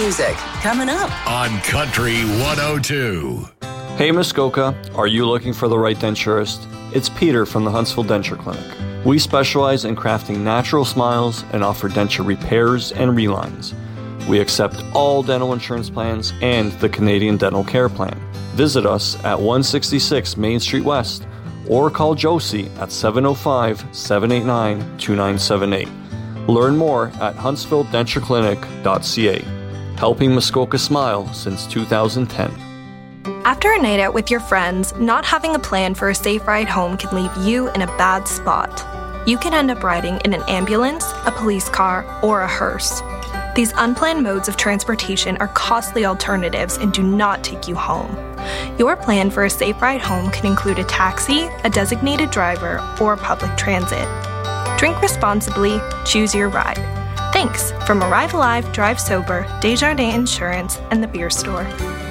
music coming up on Country 102. Hey Muskoka, are you looking for the right denturist? It's Peter from the Huntsville Denture Clinic. We specialize in crafting natural smiles and offer denture repairs and relines. We accept all dental insurance plans and the Canadian Dental Care Plan. Visit us at 166 Main Street West or call Josie at 705-789-2978. Learn more at huntsvilledentureclinic.ca. Helping Muskoka smile since 2010. After a night out with your friends, not having a plan for a safe ride home can leave you in a bad spot. You can end up riding in an ambulance, a police car, or a hearse. These unplanned modes of transportation are costly alternatives and do not take you home. Your plan for a safe ride home can include a taxi, a designated driver, or public transit. Drink responsibly, choose your ride. Thanks from Arrive Alive, Drive Sober, Desjardins Insurance, and the Beer Store.